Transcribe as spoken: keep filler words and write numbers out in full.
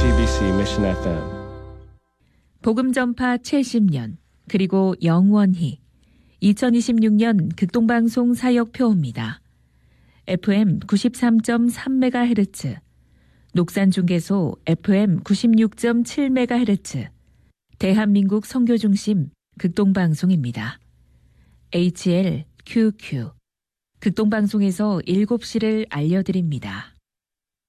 지티비씨 Mission 에프엠. 복음 전파 칠십 년 그리고 영원히 이천이십육 년 극동방송 사역표입니다. 에프엠 구십삼 점 삼 메가헤르츠, 녹산중개소 에프엠 구십육 점 칠 메가헤르츠, 대한민국 선교중심 극동방송입니다. 에이치엘 큐큐 극동방송에서 일곱 시를 알려드립니다.